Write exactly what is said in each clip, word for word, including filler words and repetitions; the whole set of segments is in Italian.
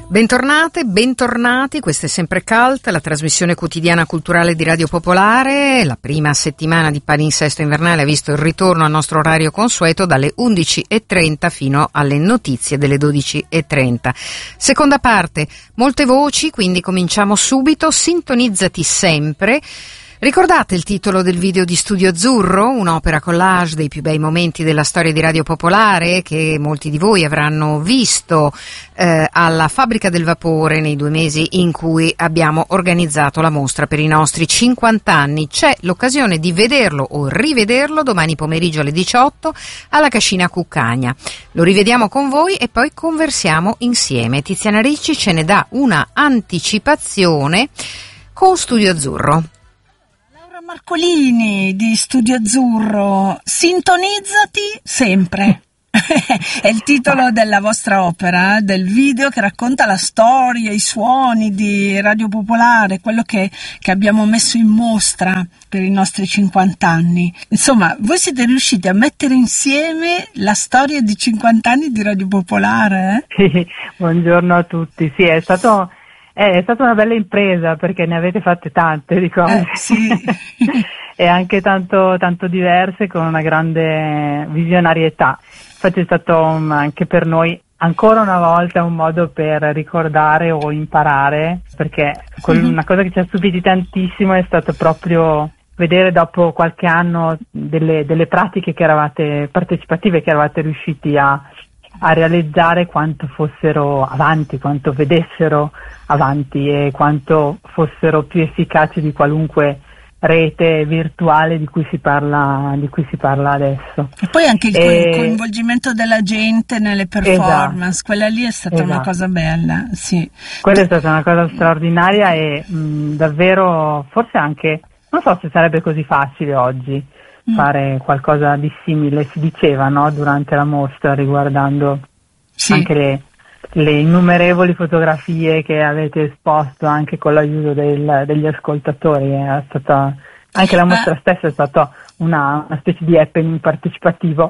Bentornate, bentornati, questa è sempre Cult, la trasmissione quotidiana culturale di Radio Popolare. La prima settimana di palinsesto invernale ha visto il ritorno al nostro orario consueto dalle undici e trenta fino alle notizie delle dodici e trenta. Seconda parte, molte voci, quindi cominciamo subito. Sintonizzati sempre. Ricordate il titolo del video di Studio Azzurro, un'opera collage dei più bei momenti della storia di Radio Popolare che molti di voi avranno visto eh, alla Fabbrica del Vapore nei due mesi in cui abbiamo organizzato la mostra per i nostri cinquanta anni. C'è l'occasione di vederlo o rivederlo domani pomeriggio alle diciotto alla Cascina Cuccagna. Lo rivediamo con voi e poi conversiamo insieme. Tiziana Ricci ce ne dà una anticipazione con Studio Azzurro. Marcolini di Studio Azzurro, sintonizzati sempre. È il titolo della vostra opera, del video che racconta la storia, i suoni di Radio Popolare, quello che, che abbiamo messo in mostra per i nostri cinquanta anni. Insomma, voi siete riusciti a mettere insieme la storia di cinquanta anni di Radio Popolare? Eh? Sì, buongiorno a tutti. Sì, è stato... Eh, è stata una bella impresa perché ne avete fatte tante di cose, eh, sì. E anche tanto, tanto diverse, con una grande visionarietà. Infatti è stato um, anche per noi ancora una volta un modo per ricordare o imparare, perché quel, mm-hmm. una cosa che ci ha stupiti tantissimo è stato proprio vedere dopo qualche anno delle, delle pratiche che eravate partecipative, che eravate riusciti a a realizzare, quanto fossero avanti, quanto vedessero avanti e quanto fossero più efficaci di qualunque rete virtuale di cui si parla, di cui si parla adesso. E poi anche il e... coinvolgimento della gente nelle performance, esatto. Quella lì è stata esatto. una cosa bella, sì. Quella è stata una cosa straordinaria e mh, davvero, forse anche, non so se sarebbe così facile oggi fare qualcosa di simile, si diceva, no, durante la mostra, riguardando sì. anche le, le innumerevoli fotografie che avete esposto anche con l'aiuto del, degli ascoltatori. È stata, anche la mostra Ma... stessa è stata una, una specie di happening partecipativo.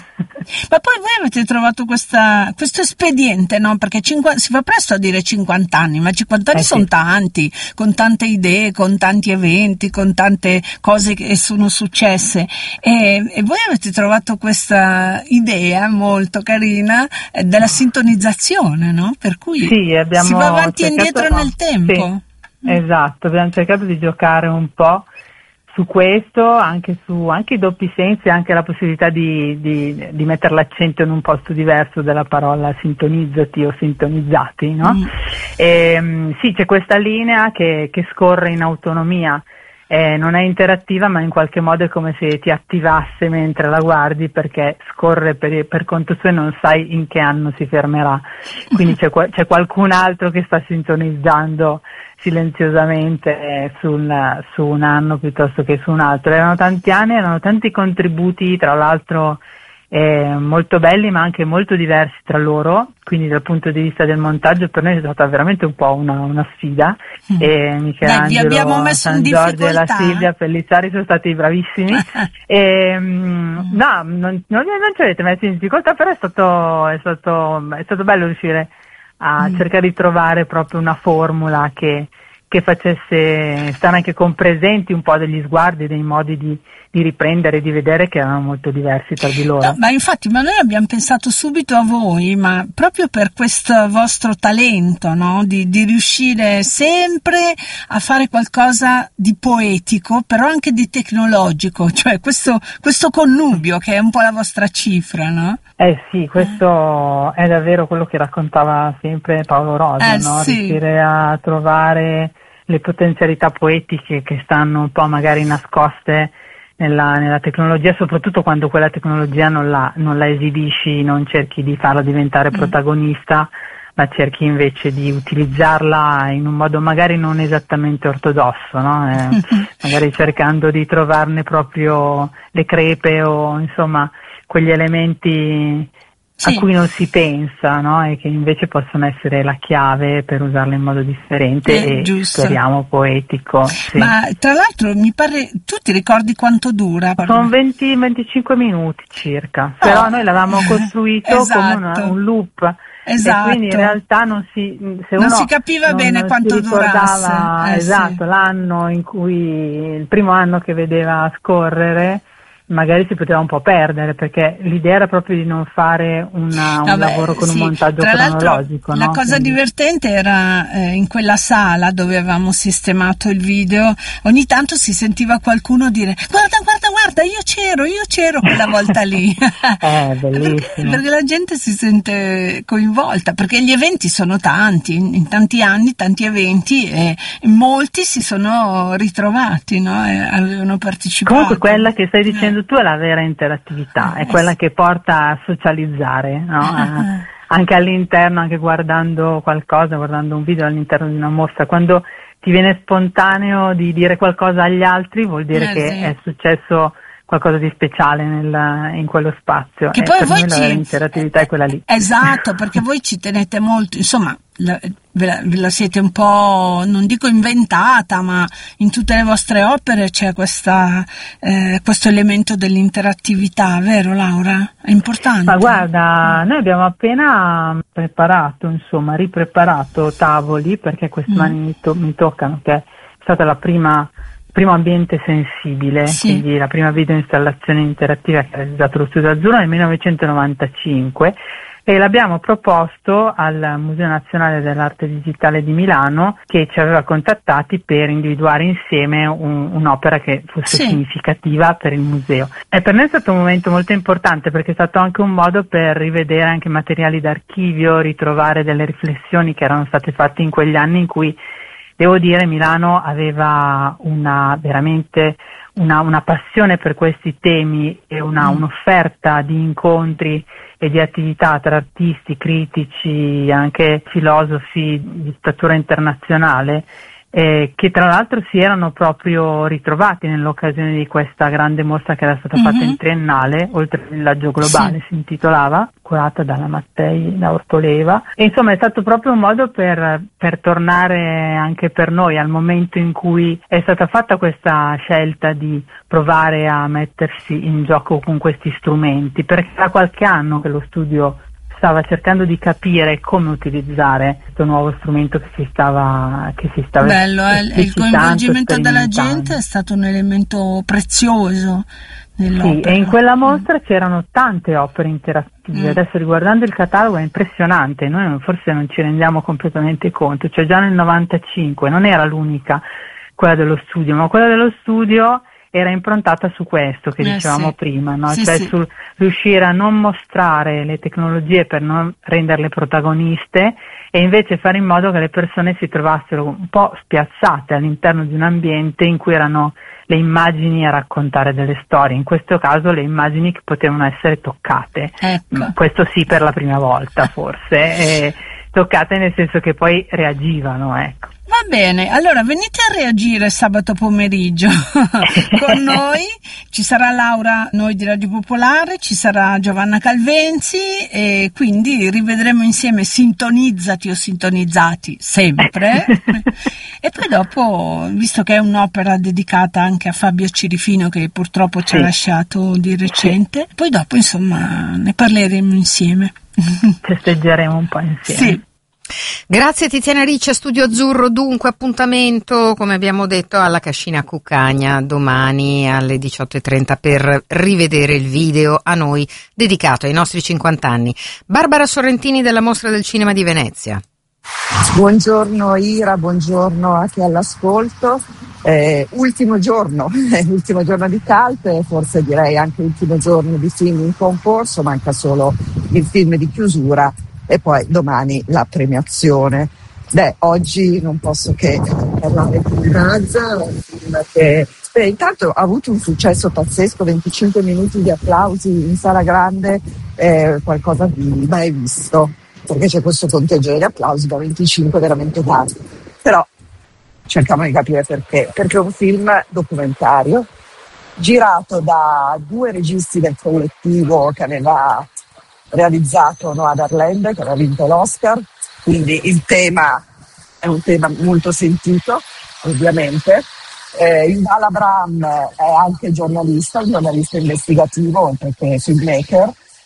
Ma poi voi avete trovato questa, questo espediente, no? Perché cinquanta, si fa presto a dire cinquanta anni, ma cinquanta anni eh sono sì. tanti, con tante idee, con tanti eventi, con tante cose che sono successe. E, e voi avete trovato questa idea molto carina eh, della sintonizzazione, no? Per cui sì, abbiamo si va avanti e cercato, indietro no, nel tempo. Sì, mm. Esatto, abbiamo cercato di giocare un po' su questo, anche su anche i doppi sensi, anche la possibilità di, di, di mettere l'accento in un posto diverso della parola sintonizzati o sintonizzati, no? Mm. E, sì, c'è questa linea che, che scorre in autonomia, eh, non è interattiva, ma in qualche modo è come se ti attivasse mentre la guardi, perché scorre per, per conto suo e non sai in che anno si fermerà, quindi c'è, c'è qualcun altro che sta sintonizzando silenziosamente sul, su un anno piuttosto che su un altro. Erano tanti anni, erano tanti contributi, tra l'altro eh, molto belli ma anche molto diversi tra loro, quindi dal punto di vista del montaggio per noi è stata veramente un po' una, una sfida. mm. e Michelangelo, Dai, abbiamo messo San in Giorgio e la Silvia Pellizzari sono stati bravissimi. e, mm, no, non, non, non ci avete messo in difficoltà, però è stato, è stato, è stato bello riuscire a mm. cercare di trovare proprio una formula che, che facesse stare anche con presenti un po' degli sguardi, dei modi di, di riprendere e di vedere che erano molto diversi tra di loro. No, ma infatti, ma noi abbiamo pensato subito a voi, ma proprio per questo vostro talento, no? Di, di riuscire sempre a fare qualcosa di poetico, però anche di tecnologico, cioè questo, questo connubio che è un po' la vostra cifra, no? Eh sì, questo è davvero quello che raccontava sempre Paolo Rosa, eh, no? Sì. Riuscire a trovare le potenzialità poetiche che stanno un po' magari nascoste nella, nella tecnologia, soprattutto quando quella tecnologia non la, non la esibisci, non cerchi di farla diventare protagonista, mm. ma cerchi invece di utilizzarla in un modo magari non esattamente ortodosso, no? Eh, magari cercando di trovarne proprio le crepe o insomma quegli elementi sì. a cui non si pensa, no? E che invece possono essere la chiave per usarla in modo differente eh, e giusto. Speriamo poetico. Sì. Ma tra l'altro mi pare, tu ti ricordi quanto dura? Sono venti venticinque minuti circa, oh. però noi l'avevamo costruito esatto. come una, un loop esatto. E quindi in realtà non si, se non uno si capiva non, bene non quanto si ricordava, durasse. Eh, esatto, sì. l'anno in cui, il primo anno che vedeva scorrere, magari si poteva un po' perdere, perché l'idea era proprio di non fare una, un Vabbè, lavoro con sì. un montaggio Tra cronologico. La no? cosa Quindi... divertente era eh, in quella sala dove avevamo sistemato il video, ogni tanto si sentiva qualcuno dire guarda, guarda, guarda, io c'ero, io c'ero quella volta lì. È bellissimo. perché, perché la gente si sente coinvolta, perché gli eventi sono tanti, in, in tanti anni, tanti eventi, e molti si sono ritrovati, no? E avevano partecipato. Comunque quella che stai dicendo tu è la vera interattività, è quella che porta a socializzare, no? a, anche all'interno, anche guardando qualcosa, guardando un video all'interno di una mostra, quando ti viene spontaneo di dire qualcosa agli altri, vuol dire eh, che sì. è successo qualcosa di speciale nel, in quello spazio. Che e poi per voi noi ci... la interattività è quella lì. Esatto, perché voi ci tenete molto, insomma, la, ve, la, ve la siete un po', non dico inventata, ma in tutte le vostre opere c'è questa, eh, questo elemento dell'interattività, vero Laura? È importante. Ma guarda, noi abbiamo appena preparato, insomma, ripreparato tavoli, perché queste Mm. mani mi, to- mi toccano, che è stata la prima primo ambiente sensibile, Sì. quindi la prima video installazione interattiva che ha realizzato lo Studio Azzurro nel millenovecentonovantacinque, e l'abbiamo proposto al Museo Nazionale dell'Arte Digitale di Milano, che ci aveva contattati per individuare insieme un, un'opera che fosse Sì. significativa per il museo. E per noi è stato un momento molto importante, perché è stato anche un modo per rivedere anche materiali d'archivio, ritrovare delle riflessioni che erano state fatte in quegli anni in cui, devo dire, Milano aveva una veramente una, una passione per questi temi e una, Mm. un'offerta di incontri e di attività tra artisti, critici, anche filosofi di statura internazionale, eh, che tra l'altro si erano proprio ritrovati nell'occasione di questa grande mostra che era stata Mm-hmm. fatta in triennale, Oltre il villaggio globale, Sì. si intitolava, curata dalla Mattei da Ortoleva. E insomma è stato proprio un modo per, per tornare anche per noi al momento in cui è stata fatta questa scelta di provare a mettersi in gioco con questi strumenti, perché da qualche anno che lo studio stava cercando di capire come utilizzare questo nuovo strumento che si stava che si stava Bello, eh, il esplicitando, coinvolgimento della sperimentando. gente è stato un elemento prezioso nell'opera. Sì, e in quella mostra c'erano tante opere interattive. Mm. Adesso riguardando il catalogo è impressionante, noi non- forse non ci rendiamo completamente conto, cioè già nel novantacinque non era l'unica quella dello studio, ma quella dello studio era improntata su questo che Eh, dicevamo sì. prima, no? Sì, Cioè sì. sul riuscire a non mostrare le tecnologie per non renderle protagoniste, e invece fare in modo che le persone si trovassero un po' spiazzate all'interno di un ambiente in cui erano le immagini a raccontare delle storie, in questo caso le immagini che potevano essere toccate. Ecco. Questo sì, per la prima volta forse, eh, toccate nel senso che poi reagivano, ecco. Va bene, allora venite a reagire sabato pomeriggio con noi, ci sarà Laura, noi di Radio Popolare, ci sarà Giovanna Calvenzi, e quindi rivedremo insieme Sintonizzati o Sintonizzati sempre. E poi dopo, visto che è un'opera dedicata anche a Fabio Cirifino, che purtroppo ci ha Sì. lasciato di recente, poi dopo insomma ne parleremo insieme. Festeggeremo un po' insieme. Sì. Grazie Tiziana Ricci, a Studio Azzurro. Dunque appuntamento, come abbiamo detto, alla Cascina Cuccagna domani alle diciotto e trenta per rivedere il video a noi dedicato ai nostri cinquanta anni. Barbara Sorrentini della Mostra del Cinema di Venezia. Buongiorno Ira, buongiorno anche all'ascolto. Eh, ultimo giorno, ultimo giorno di Cult, forse direi anche ultimo giorno di film in concorso, manca solo il film di chiusura e poi domani la premiazione. Beh, oggi non posso che parlare di Razza, un film che beh, intanto ha avuto un successo pazzesco, venticinque minuti di applausi in sala grande, eh, qualcosa di mai visto, perché c'è questo conteggio di applausi da venticinque veramente tanti. Però cerchiamo di capire perché, perché è un film documentario girato da due registi del collettivo che aveva realizzato Nomadland, che aveva vinto l'Oscar, quindi il tema è un tema molto sentito, ovviamente. Eh, Yuval Abraham è anche giornalista, un giornalista investigativo, oltre che filmmaker,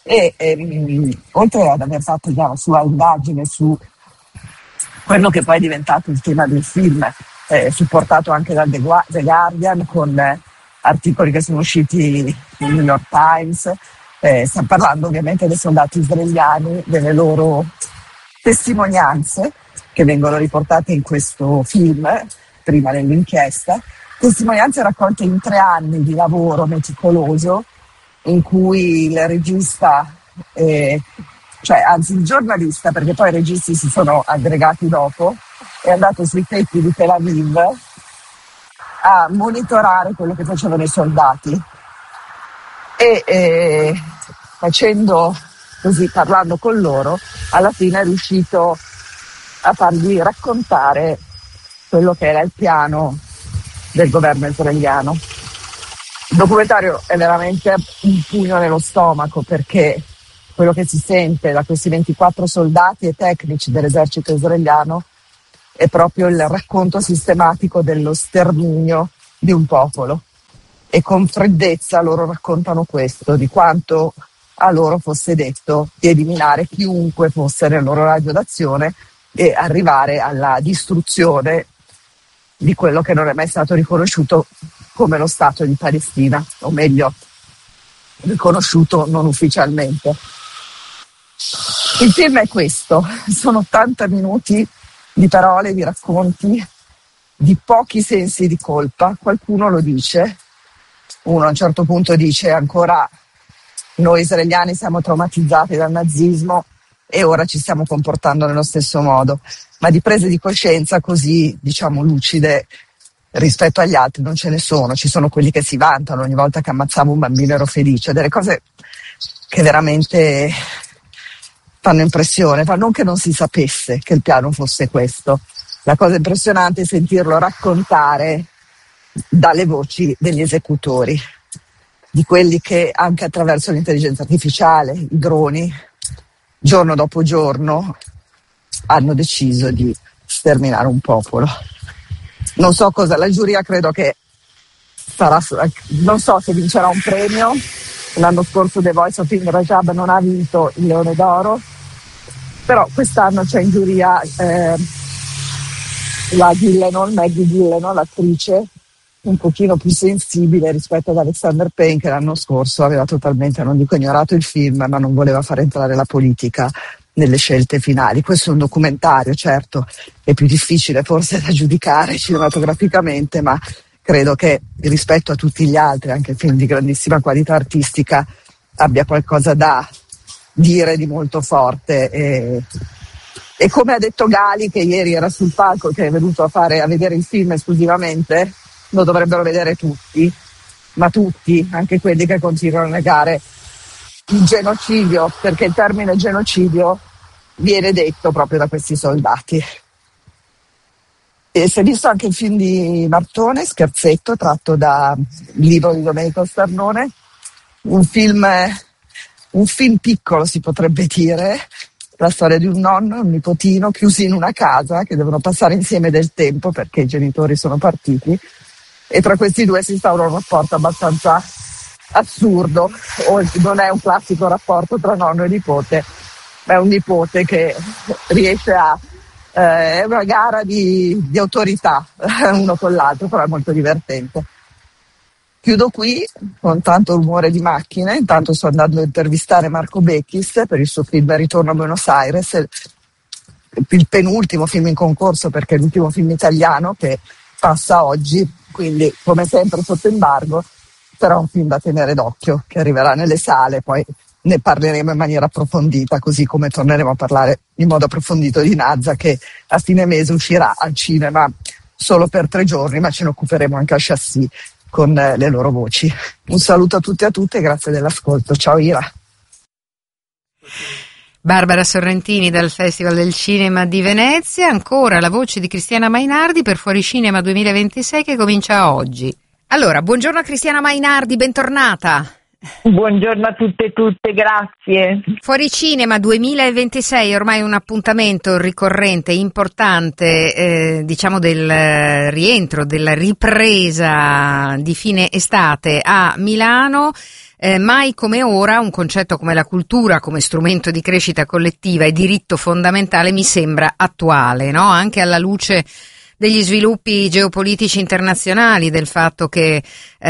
e ehm, oltre ad aver fatto già la sua indagine su quello che poi è diventato il tema del film, eh, supportato anche dal The Guardian con eh, articoli che sono usciti nel New York Times, eh, stiamo parlando ovviamente dei soldati israeliani, delle loro testimonianze che vengono riportate in questo film, prima nell'inchiesta, testimonianze raccolte in tre anni di lavoro meticoloso in cui il regista, eh, cioè anzi il giornalista, perché poi i registi si sono aggregati dopo, è andato sui tetti di Tel Aviv a monitorare quello che facevano i soldati e eh, facendo così, parlando con loro, alla fine è riuscito a fargli raccontare quello che era il piano del governo israeliano. Il documentario è veramente un pugno nello stomaco, perché quello che si sente da questi ventiquattro soldati e tecnici dell'esercito israeliano è proprio il racconto sistematico dello sterminio di un popolo, e con freddezza loro raccontano questo, di quanto a loro fosse detto di eliminare chiunque fosse nel loro raggio d'azione e arrivare alla distruzione di quello che non è mai stato riconosciuto come lo Stato di Palestina, o meglio, riconosciuto non ufficialmente. Il film è questo, sono ottanta minuti di parole, di racconti, di pochi sensi di colpa. Qualcuno lo dice, uno a un certo punto dice ancora noi israeliani siamo traumatizzati dal nazismo e ora ci stiamo comportando nello stesso modo, ma di prese di coscienza così, diciamo, lucide rispetto agli altri non ce ne sono. Ci sono quelli che si vantano, ogni volta che ammazzavo un bambino ero felice, delle cose che veramente fanno impressione, ma non che non si sapesse che il piano fosse questo. La cosa impressionante è sentirlo raccontare dalle voci degli esecutori, di quelli che anche attraverso l'intelligenza artificiale, i droni, giorno dopo giorno hanno deciso di sterminare un popolo. Non so cosa, la giuria credo che sarà, non so se vincerà un premio. L'anno scorso The Voice of Ibn Rajab non ha vinto il Leone d'Oro, però quest'anno c'è in giuria eh, la Gyllenhaal, Maggie Gyllenhaal, l'attrice, un pochino più sensibile rispetto ad Alexander Payne, che l'anno scorso aveva totalmente, non dico ignorato il film, ma non voleva far entrare la politica nelle scelte finali. Questo è un documentario, certo, è più difficile forse da giudicare cinematograficamente, ma credo che rispetto a tutti gli altri, anche film di grandissima qualità artistica, abbia qualcosa da dire di molto forte. E, e come ha detto Gali, che ieri era sul palco, che è venuto a, fare, a vedere il film esclusivamente, lo dovrebbero vedere tutti, ma tutti, anche quelli che continuano a negare il genocidio, perché il termine genocidio viene detto proprio da questi soldati. E si è visto anche il film di Martone, Scherzetto, tratto dal libro di Domenico Starnone, un film, un film piccolo si potrebbe dire, la storia di un nonno e un nipotino chiusi in una casa che devono passare insieme del tempo perché i genitori sono partiti, e tra questi due si instaura un rapporto abbastanza assurdo, o non è un classico rapporto tra nonno e nipote, ma è un nipote che riesce a eh, è una gara di, di autorità uno con l'altro, però è molto divertente. Chiudo qui con tanto rumore di macchine. Intanto sto andando a intervistare Marco Bechis per il suo film Ritorno a Buenos Aires, il penultimo film in concorso perché è l'ultimo film italiano che passa oggi, quindi come sempre sotto embargo, però è un film da tenere d'occhio che arriverà nelle sale, poi ne parleremo in maniera approfondita, così come torneremo a parlare in modo approfondito di Nazza, che a fine mese uscirà al cinema solo per tre giorni, ma ce ne occuperemo anche a Chassis con le loro voci. Un saluto a tutti e a tutte e grazie dell'ascolto. Ciao Ira. Barbara Sorrentini dal Festival del Cinema di Venezia, ancora la voce di Cristiana Mainardi per Fuoricinema duemilaventisei che comincia oggi. Allora, buongiorno a Cristiana Mainardi, bentornata. Buongiorno a tutte e tutte, grazie. Fuoricinema duemilaventisei è ormai un appuntamento ricorrente, importante, eh, diciamo del rientro, della ripresa di fine estate a Milano. eh, mai come ora un concetto come la cultura come strumento di crescita collettiva e diritto fondamentale mi sembra attuale, no? Anche alla luce degli sviluppi geopolitici internazionali, del fatto che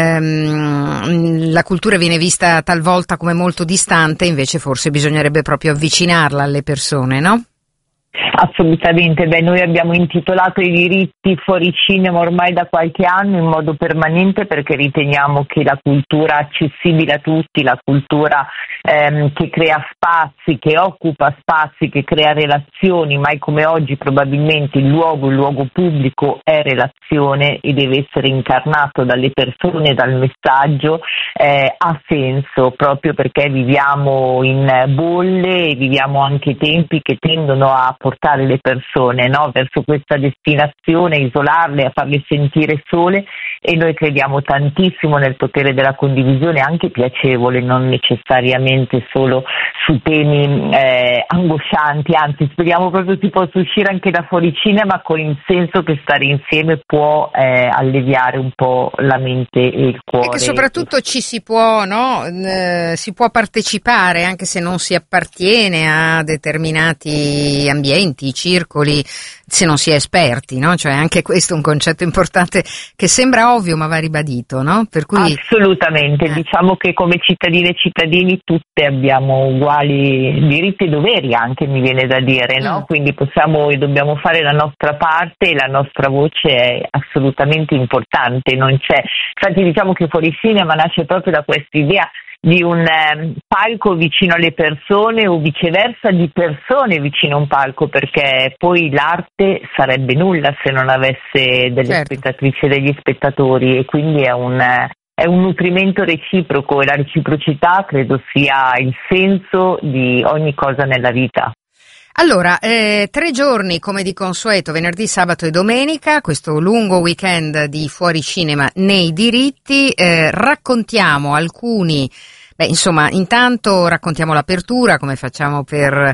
ehm, la cultura viene vista talvolta come molto distante, invece forse bisognerebbe proprio avvicinarla alle persone, no? Assolutamente, beh, noi abbiamo intitolato i diritti fuori cinema ormai da qualche anno in modo permanente, perché riteniamo che la cultura accessibile a tutti, la cultura ehm, che crea spazi, che occupa spazi, che crea relazioni, mai come oggi probabilmente il luogo, il luogo pubblico è relazione e deve essere incarnato dalle persone, dal messaggio, eh, ha senso, proprio perché viviamo in bolle e viviamo anche tempi che tendono a portare le persone, no, verso questa destinazione, isolarle, a farle sentire sole, e noi crediamo tantissimo nel potere della condivisione, anche piacevole, non necessariamente solo su temi eh, angoscianti, anzi speriamo proprio si possa uscire anche da fuori cinema con il senso che stare insieme può eh, alleviare un po' la mente e il cuore. E che soprattutto ci si può, no, eh, si può partecipare anche se non si appartiene a determinati ambienti, circoli, se non si è esperti, no? Cioè anche questo è un concetto importante che sembra ovvio ma va ribadito, no? Per cui assolutamente, eh. diciamo che come cittadine e cittadini tutte abbiamo uguali diritti e doveri, anche mi viene da dire, no? Mm. Quindi possiamo e dobbiamo fare la nostra parte e la nostra voce è assolutamente importante, non c'è. Infatti diciamo che Fuori Cinema nasce proprio da questa idea di un eh, palco vicino alle persone o viceversa di persone vicino a un palco, perché poi l'arte sarebbe nulla se non avesse delle certo. spettatrici e degli spettatori, e quindi è un, eh, è un nutrimento reciproco, e la reciprocità credo sia il senso di ogni cosa nella vita. Allora, eh, tre giorni come di consueto, venerdì, sabato e domenica, questo lungo weekend di Fuori Cinema nei diritti, eh, raccontiamo alcuni, beh insomma intanto raccontiamo l'apertura come facciamo per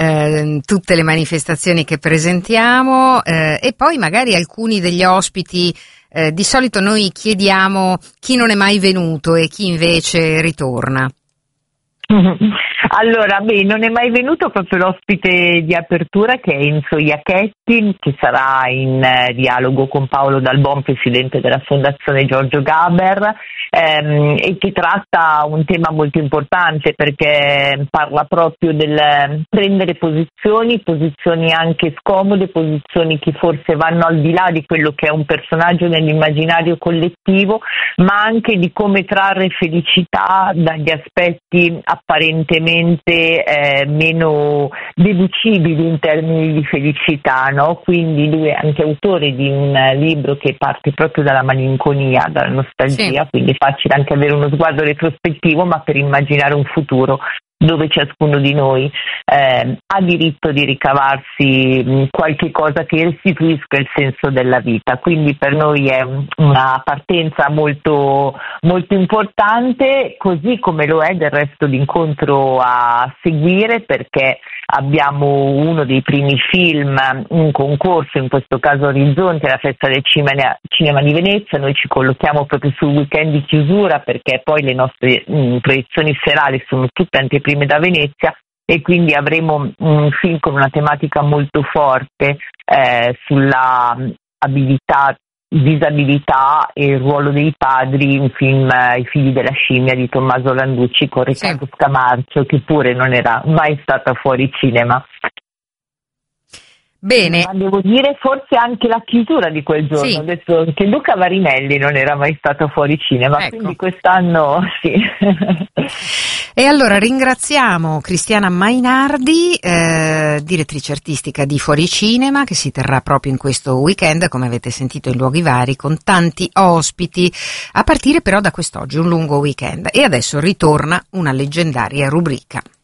eh, tutte le manifestazioni che presentiamo, eh, e poi magari alcuni degli ospiti, eh, di solito noi chiediamo chi non è mai venuto e chi invece ritorna. Allora, beh, non è mai venuto proprio l'ospite di apertura, che è Enzo Iacchetti, che sarà in eh, dialogo con Paolo Dalbon, presidente della Fondazione Giorgio Gaber, ehm, e che tratta un tema molto importante, perché parla proprio del prendere posizioni, posizioni anche scomode, posizioni che forse vanno al di là di quello che è un personaggio nell'immaginario collettivo, ma anche di come trarre felicità dagli aspetti apparentemente eh, meno deducibili in termini di felicità, no? Quindi lui è anche autore di un libro che parte proprio dalla malinconia, dalla nostalgia, sì. Quindi è facile anche avere uno sguardo retrospettivo, ma per immaginare un futuro dove ciascuno di noi eh, ha diritto di ricavarsi mh, qualche cosa che restituisca il senso della vita. Quindi per noi è una partenza molto, molto importante, così come lo è del resto l'incontro a seguire, perché abbiamo uno dei primi film, un concorso, in questo caso Orizzonti, alla Festa del Cinema, Cinema di Venezia. Noi ci collochiamo proprio sul weekend di chiusura, perché poi le nostre mh, proiezioni serali sono tutte anteprime da Venezia, e quindi avremo un film con una tematica molto forte eh, sulla abilità, disabilità e il ruolo dei padri, un film eh, I figli della scimmia di Tommaso Landucci con Riccardo sì. Scamarcio, che pure non era mai stata fuori cinema. Bene. Ma devo dire forse anche la chiusura di quel giorno, sì. Ho detto che Luca Varinelli non era mai stato fuori cinema, ecco. Quindi quest'anno sì. E allora ringraziamo Cristiana Mainardi, eh, direttrice artistica di Fuori Cinema, che si terrà proprio in questo weekend, come avete sentito, in luoghi vari, con tanti ospiti, a partire però da quest'oggi, un lungo weekend. E adesso ritorna una leggendaria rubrica.